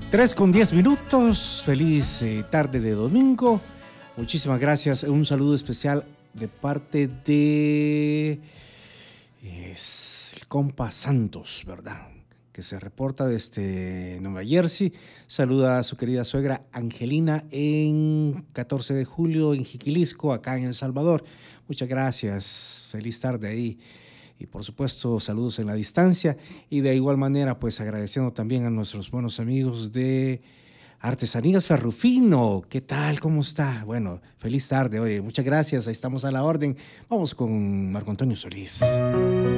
3:10. Feliz tarde de domingo. Muchísimas gracias. Un saludo especial de parte de el compa Santos, ¿verdad? Que se reporta desde Nueva Jersey. Saluda a su querida suegra Angelina en 14 de julio en Jiquilisco, acá en El Salvador. Muchas gracias. Feliz tarde ahí. Y por supuesto, saludos en la distancia. Y de igual manera, pues agradeciendo también a nuestros buenos amigos de Artesanías Ferrufino. ¿Qué tal? ¿Cómo está? Bueno, feliz tarde. Oye, muchas gracias. Ahí estamos a la orden. Vamos con Marco Antonio Solís.